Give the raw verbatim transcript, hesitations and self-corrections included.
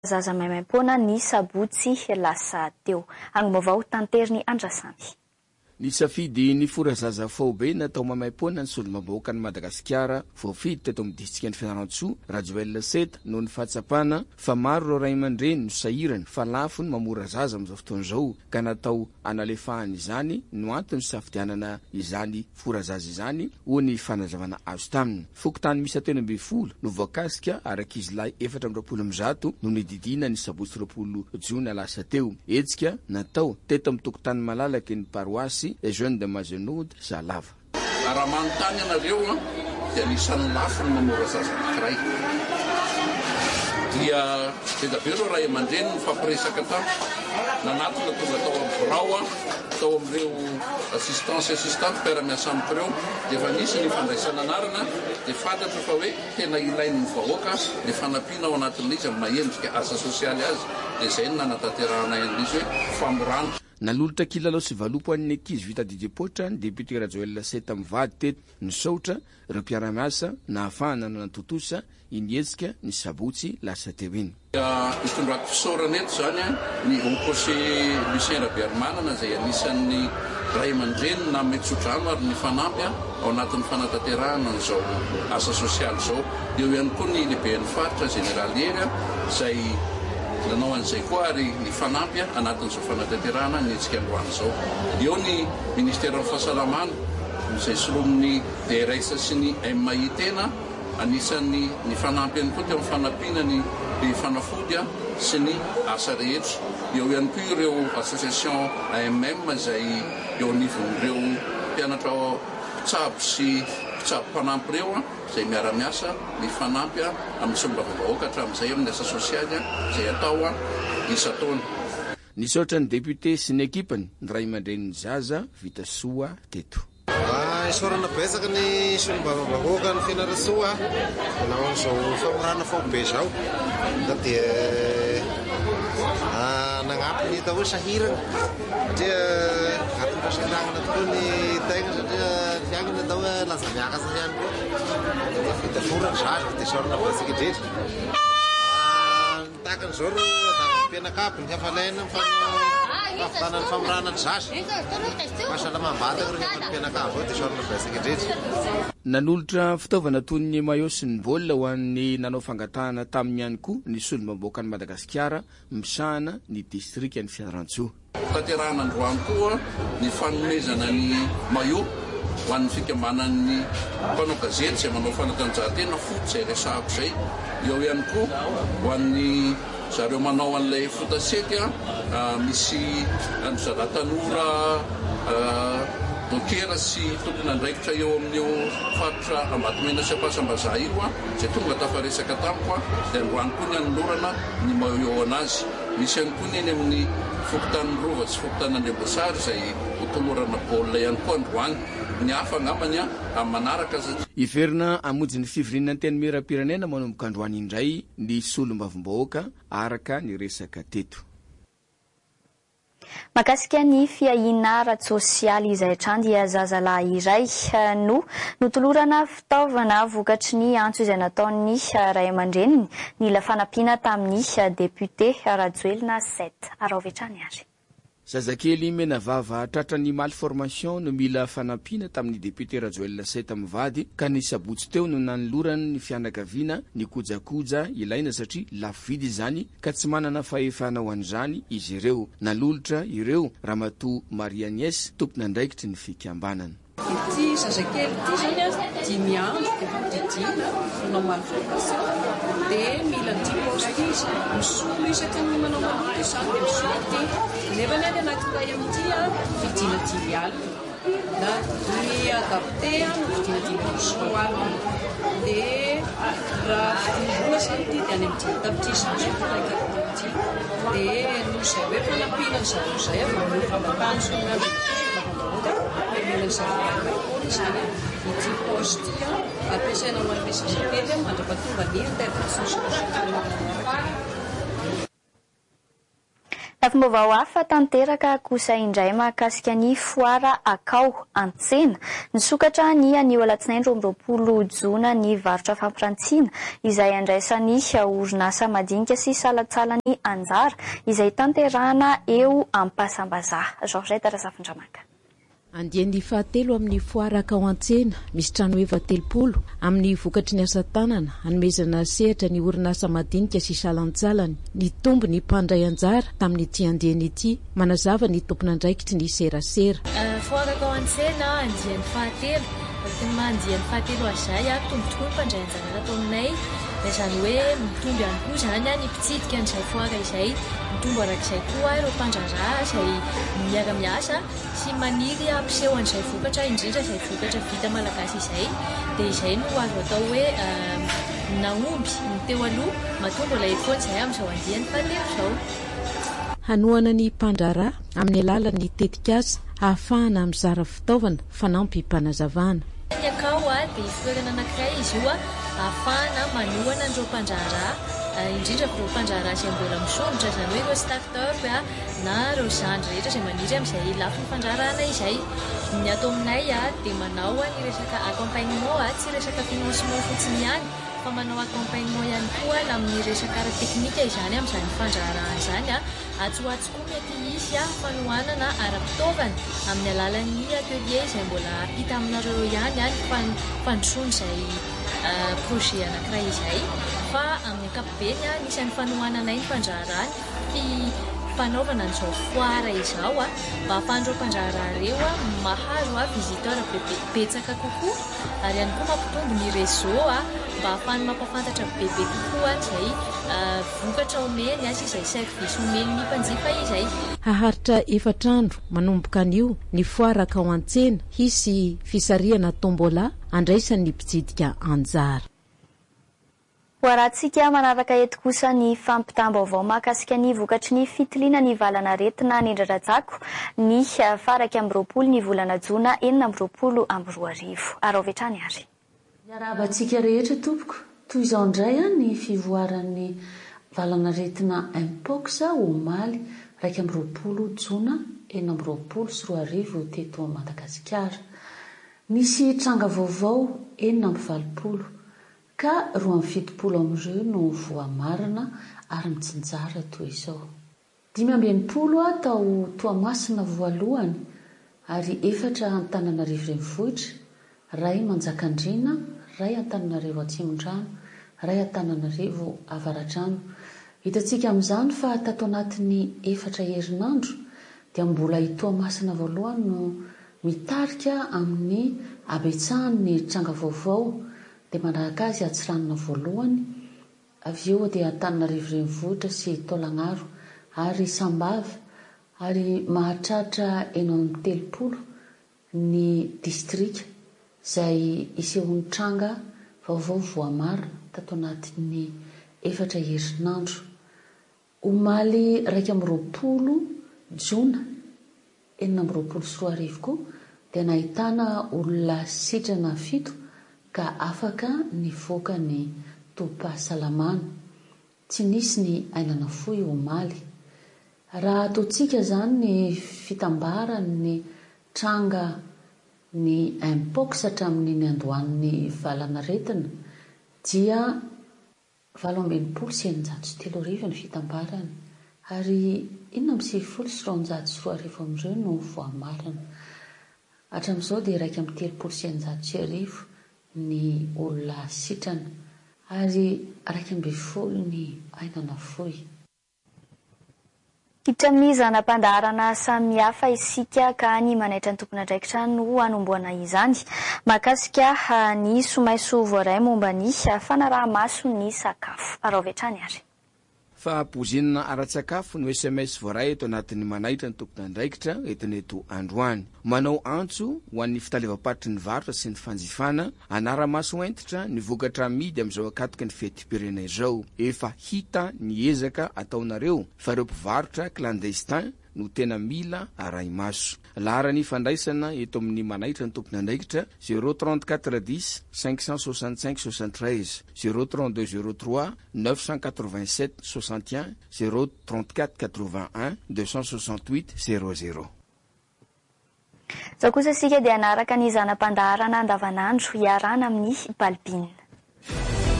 Zaza maimaim-poana ny sabotsy lasa teo. Agnovaovao tanteriny Andrasany. Ny safidy ny forazaza faobe natao maimaim-poana ny solomaboaka ny Madagasikara voafidy teto amin'ny disika ny Fianarantsoa Rajoel Seta noho ny fahatsapana fa maro ireo ray aman-dreny no sahirany fa lafo ny mamora zaza amin'izao fotoana izao ka natao analefahany izany no antony safidianana izany forazaza izany ho ny fanazavana azo taminy. Fokontany misy telo amby folo no voakasika arak'izilahy efatra amby roapolo amby zato no nididina ny sabotsy roapolo jona lasa teo. Etsika natao teto amin'ny tokotany malalaky ny paroasy les jeunes de Mazenod Zalava. Raha manontany ianareo dia anisan'ny lafo ny mamora zaza anankiray. Dia dia be ireo ray aman-dreny no fampiresaka tao. Nanatona tonga tao amin'ny birao, tao amin'ireo assistance assistante mpiara-miasa amipireo, dia efa nisy ny fandraisana anarana, dia fantatra fa hoe tena ilainy ny vahoaka ny fanampiana ao anatin'izy amin'ny mahendrika asa sosialy azy. Dia izay no nanatanterahana izy hoe famorana. Nalolotra kilalao sy valopo an'ny ankizy vita didipotra ny député Rajoel Seta mivady teto nisaotra ireo mpiara-miasa nahafahana nantotosa inietsika ny sabotsy lasa teo iny. Itondrako fisaorana eto zany ny Onkosé Lucien Rabiarmanana izay anisan'ny ray aman-dreny na metsodrano ary ny fanampy ao anatin'ny fanatanterahana n'izao asa sosialy izao. Eo ihany koa ny lehiben'ny faritra Général Hery izay nanao an'izay koa ary ny fanampy anatin'izao fanatanterahana ny etsika androany izao. Eo ny ministera ny fahasalamana izay solomin'ny D R S sy ny M I tena anisan'ny ny fanampy ihany koa teo amin'ny fanampiana ny be fanafody sy ny asa rehetra. Eo ihany koa ireo association A M M izay eo anivon'ireo mpianatra mpitsabo sy mpitsabo mpanampy ireo izay miara-miasa ny fanampy amin'ny solombavavahoaka hatramin'izay amin'ny asa sosialy izay atao isa-taona. Nisaotra ny député sy ny ekipany ny ray aman-dreniny zaza vita soa teto. Isorana betsaka ny solombavavahoaka ny Fianarantsoa manao an'izao famorana faobe izao da dia nagnampy ny atao hoe sahirana satria antony fasahirana tokoa ny tegna satria fiainana atao hoe laza miakatra ihany koa vita forana zaza dia isorana betsaka indrindra. Takan'izao ro mpianakavy ny hafalaina fafana ny famorana ny zaza fahasalamam-bataka ro ny mpianakavy ao dia isorana betsaka indrindra. Nanolotra fitaovana toy ny maillot sy ny baolina ho an'ny nanao fangatahana taminy ihany koa ny solomaboaka ny Madagasikara misahana ny distrika ny Fianarantsoa. Tanterahana androany koa ny fanomezana ny maillot ho an'ny fikambanan'ny mpanao gazety izay manao fanatanjahantena foot izay resahako izay. Eo ihany koa ho an'ny zareo manao an'ilay fotasety misy an'zara tanora dokera sy tompona andraikitra eo amin'io faritra Ambatomena sy Ampasambazaha io izay tonga tafaresaka tamiko dia androany koa ny anolorana ny maillot anazy. Misy ihany koa ny eny amin'ny fokontany Rova sy fokontany Andriambosary izay hotolorana baolina ihany koa androany. Ny hafa angambany amin'ny manaraka satria iverina amonjy ny fivoriana ny teny miram-pirenena manomboka androany indray ny solombavambahoaka araka ny resaka teto. Makasika ny fiahina ara-tsosialy izay hatrany dia zazalahy iray no notolorana fitaovana vokatry ny antso izay nataony ray aman-dreniny nila fanampiana tamin'ny député Rajoel Seta. Araovetrany ary. Zazakely menavava tratrany malformation no mila fanampiana tamin'ny député Rajoel Seta mivady ka ny sabotsy teo no nanolorany ny fianakaviana ny kojakoja ilaina satria lafo vidy izany ka tsy manana fahefana ho an'izany izy ireo. Nalolotra ireo Ramatoa Maria Agnès tompona andraikitry ny fikambanana. Ity zazakely ity zany dimy andro dia didina manao malformation dia mila ny poste izy misolo isaky ny manao maloto izany dia misolo ity nefa ny any anankiray amin'ity vidina dimy alina na ny adapté no vidina dimy roa alina dia raha fitongona zany ity dia any amin'ny dimy tapitrisa ny raika ity dia no izay hoe fanampiana ny zareo izay amin'ny famapahany sy ny ity poste ampiasaina ho an'ilay zazakely mandrapatonga ny tetra sosialy. Lafim-baovao hafa tanteraka kosa indray mahakasika ny foara akao an-tsena nisokatra ny anio alatsinainy roa amby roapolo jona ny varotra fampirantiana izay andraisany orinasa madinika sy salatsalany anjara izay tanterahana eo Ampasambazaha. Georgette Rasafindramaka. Andiany fahatelo amin'ny foara akao an-tsena misy trano eva telopolo amin'ny vokatry ny asa tanana hanomezana sehatra ny orinasa madinika sy salantsalany ny tombo ny mpandray anjara tamin'ny ity andiany ity manazava ny tompon'andraikitry ny serasera. Foara akao an-tsena andiany fahatelo tena andiany fahatelo azay a tombo tokoa ny mpandray anjara ato aminay izany hoe mitombo ihany koa zany a ny mpitsidika an'izay foara izay mitombo arak'izay koa ireo mpandraraha izay miara-miasa sy maniry ampiseho an'izay vokatra indrindra izay vokatra vita malagasy izay dia izay no azo atao hoe naomby ny teo aloha matombo ilay foana izay amin'izao andiany fahatelo izao. Hanoana ny mpandraraha amin'ny alalan'ny tetikasa ahafahana mizara fitaovana fanampy mpanazavana. Ny akao a dia fitoerana anankiray izy io a ahafahana manohana an'ireo mpandraraha indrindra ireo mpandraraha izay mbola misondrotra izany hoe ireo start-up a na ireo zandry rehetra izay maniry amin'izay lafiny mpandrarahana izay. Ny ato aminay a dia manao ny resaka accompagnement a tsy resaka financement fotsiny ihany fa manao accompagnement ihany koa na amin'ny resaka ara-teknika izany amin'izany fandraraha izany a atsoatso koa mety izy a fanohanana ara-pitaovana amin'ny alalan'ny atelier izay mbola hita aminareo ihany a ny fandrosoana izay projet anankiray izay fa amin'ny ankapobeny a nisan'ny fanohanana ny fandraraha ny fanaovana an'izao foara izao a mba ahafahan'ireo mpandraraha ireo a mahazo a visiteur betsaka kokoa ary ihany koa mampitombo ny réseau a mba ahafahany mampafantatra bebe kokoa izay vokatra omeny a sy izay service omeny ny mpanjifa izay. Haharitra efatrandro manomboka an'io ny foara akao an-tsena hisy fisarihana tombola andraisan'ny mpitsidika anjara. Hoarantsika manaraka eto kosa ny fampitam-baovao mahakasika ny vokatry ny fitiliana ny valanaretina ny Rarajako ny faraka amby roapolo ny volana Jona enina amby roapolo amby roa arivo. Araovetrany ary. Miarabantsika rehetra tompoko toy izao indray ny fivoaran'ny valanaretina mpox omaly raika amby roapolo Jona enina amby roapolo sy roa arivo teto Madagasikara. Nisy tranga vaovao enina amby valopolo ka roa amby fitopolo amin'ireo no voamarina ary mitsinjara toy izao. Dimy amby enimpolo tao Toamasina voalohany ary efatra Antananarivo renivohitra, ray Manjakandriana, ray Antananarivo Atsimondrano, ray Antananarivo Avaratrano. Hitantsika amin'izany fa tato anatin'ny efatra herinandro dia mbola i Toamasina voalohany no mitarika amin'ny abetsahan'ny tranga vaovao dia manaraka azy Atsiranana voalohany, avy eo dia Antananarivo renivohitra sy Taolagnaro ary Sambava ary mahatratra enina amby telopolo ny distrika izay isehon'ny tranga vaovao voamarina tato anatin'ny efatra herinandro. Omaly raika amby roapolo Jona enina amby roapolo sy roa arivo koa dia nahitana olona sitrana fito ka afaka nivoaka ny tobim-pahasalamana. Tsy nisy ny ainana fohy omaly. Raha ataontsika zany ny fitambaran'ny tranga ny mpox hatramin'ny ny andohan'ny valanaretina dia valo amby enimpolo sy eninjato sy telo arivo ny fitambarany ary enina amby sivifolo sy roanjato sy roa arivo amin'ireo no voamarina. Hatramin'izao dia raika amby telopolo sy eninjato sy arivo ny olona sitrana ary raika amby folo ny ainana fohy. Kitram'ny zanam-pandaharana samihafa isika ka ny manaitra ny tompon'andraikitra no hanomboana izany. Mahakasika ny somaiso voaray momba ny fanaraha-maso ny sakafo. Araovetrany ary. Fa pozinina ara-tsakafo no S M S voaray eto anatin'ny manaitra ny tompon'andraikitra etoneto androany. Manao antso ho an'ny fitalevam-patry ny varotra sy ny fanjifana anara-maso entitra ny vokatra amidy amin'izao akatoka ny fetim-pirenena izao. Efa hita ny ezaka ataonareo fa ireo mpivarotra clandestin no tena mila aray-maso. Laharany fandraisana eto amin'ny manaitra ny tompony andraikitra zéro trente-quatre dix cinq cent soixante-cinq soixante-treize zéro trente-deux zéro trois neuf cent quatre-vingt-sept soixante et un zéro trente-quatre quatre-vingt-un deux cent soixante-huit zéro zéro. Zao kosa sika dia anaraka ny zanam-pandaharana andavanandro iarana amin'ny Balbina.